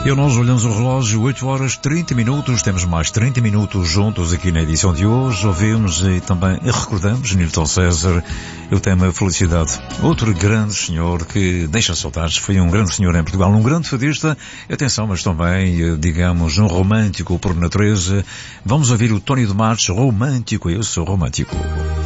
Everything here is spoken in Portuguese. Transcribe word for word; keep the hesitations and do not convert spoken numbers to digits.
E nós olhamos o relógio, oito horas trinta minutos, temos mais trinta minutos juntos aqui na edição de hoje. Ouvimos e também recordamos Nilton César, o tema Felicidade. Outro grande senhor que deixa saudades, foi um grande senhor em Portugal, um grande fadista, atenção, mas também, digamos, um romântico por natureza. Vamos ouvir o Tony de Matos, romântico, eu sou romântico.